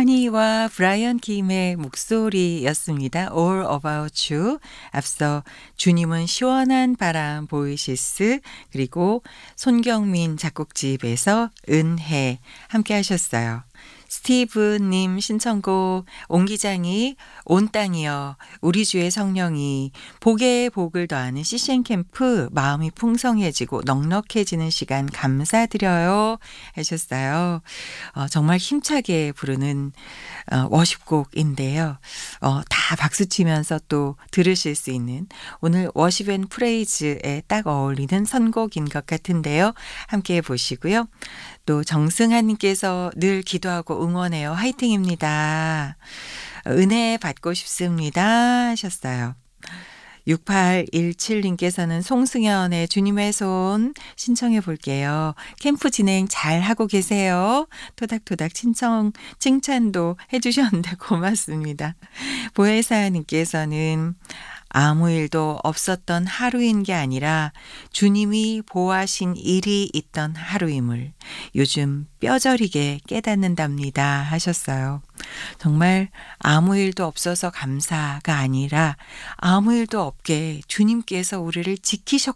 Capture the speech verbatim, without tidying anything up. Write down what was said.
허니와 브라이언 킴의 목소리였습니다. All About You. 앞서 주님은 시원한 바람 보이시스 그리고 손경민 작곡집에서 은혜 함께 하셨어요. 스티브님 신청곡 온 기장이 온 땅이여 우리 주의 성령이 복에 복을 더하는 씨씨엔 캠프 마음이 풍성해지고 넉넉해지는 시간 감사드려요 하셨어요. 어, 정말 힘차게 부르는 어, 워십곡인데요. 어, 다 박수치면서 또 들으실 수 있는 오늘 워십 앤 프레이즈에 딱 어울리는 선곡인 것 같은데요. 함께 보시고요. 또 정승환님께서 늘 기도하고 응원해요. 화이팅입니다. 은혜 받고 싶습니다 하셨어요. 육팔일칠님께서는 송승연의 주님의 손 신청해 볼게요. 캠프 진행 잘 하고 계세요. 토닥토닥 신청 칭찬도 해주셨는데 고맙습니다. 보혜사님께서는 아무 일도 없었던 하루인 게 아니라 주님이 보하신 일이 있던 하루임을 요즘 뼈저리게 깨닫는답니다 하셨어요. 정말 아무 일도 없어서 감사가 아니라 아무 일도 없게 주님께서 우리를 지키셨